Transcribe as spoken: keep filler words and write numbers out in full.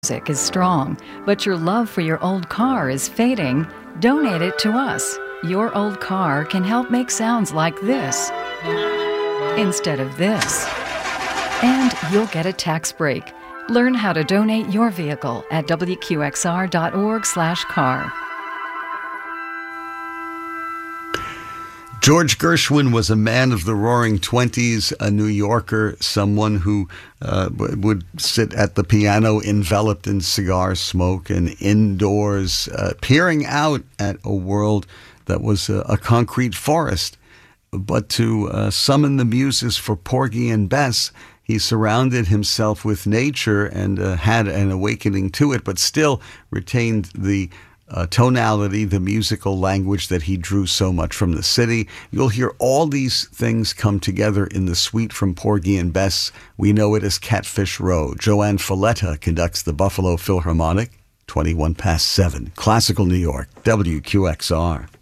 Music is strong, but your love for your old car is fading. Donate it to us. Your old car can help make sounds like this instead of this. And you'll get a tax break. Learn how to donate your vehicle at W Q X R dot org slash car. George Gershwin was a man of the roaring twenties, a New Yorker, someone who uh, w- would sit at the piano enveloped in cigar smoke and indoors, uh, peering out at a world that was a, a concrete forest. But to uh, summon the muses for Porgy and Bess, he surrounded himself with nature and uh, had an awakening to it, but still retained the Uh, tonality, the musical language that he drew so much from the city. You'll hear all these things come together in the suite from Porgy and Bess. We know it as Catfish Row. Joanne Falletta conducts the Buffalo Philharmonic, twenty-one past seven. Classical New York, W Q X R.